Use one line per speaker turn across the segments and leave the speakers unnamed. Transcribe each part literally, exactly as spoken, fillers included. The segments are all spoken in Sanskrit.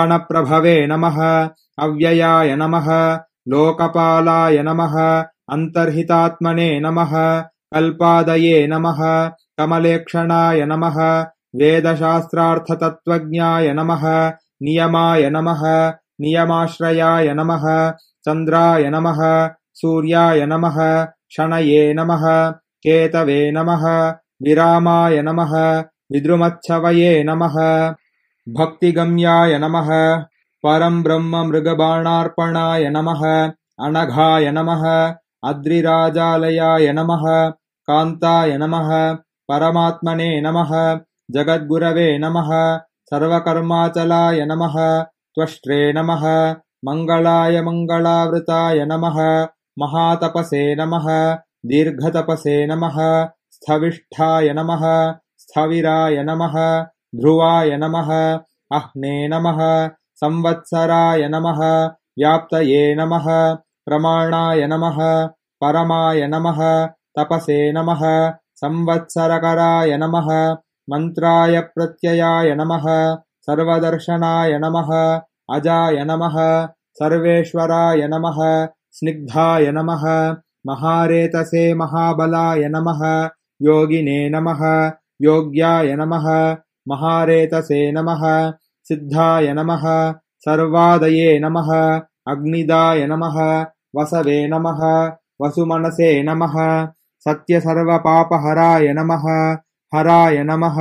प्राणप्रभवे नमः अव्ययाय नमः लोकपालाय नमः अन्तर्हितात्मने नमः कल्पादये नमः कमलेक्षणाय नमः वेदशास्त्रार्थतत्त्वज्ञाय नमः नियमाय नमः नियमाश्रयाय नमः चन्द्राय नमः सूर्याय नमः शनये नमः केतवे नमः विरामाय नमः विद्रुमच्छवये नमः भक्तिगम्याय नमः परं ब्रह्म मृगबाणार्पणाय नमः अनघाय नमः अद्रिराजालयाय नमः कान्ताय नमः परमात्मने नमः जगद्गुरवे नमः सर्वकर्माचलाय नमः त्वष्ट्रे नमः मङ्गलाय मङ्गलावृताय नमः महातपसे नमः दीर्घतपसे नमः स्थविष्ठाय नमः स्थविराय नमः ध्रुवाय नमः अह्ने नमः संवत्सराय नमः व्याप्तये नमः प्रमाणाय नमः परमाय नमः तपसे नमः संवत्सरकराय नमः मन्त्राय प्रत्ययाय नमः सर्वदर्शनाय नमः अजाय नमः सर्वेश्वराय नमः स्निग्धाय नमः महारेतसे महाबलाय नमः योगिने नमः योग्याय नमः महारेतसे नमः सिद्धाय नमः सर्वादये नमः अग्निदाय नमः वसवे नमः वसुमनसे नमः सत्यसर्वपापहराय नमः हराय नमः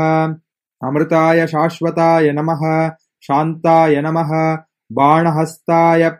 अमृताय शाश्वताय नमः शान्ताय नमः बाणहस्ताय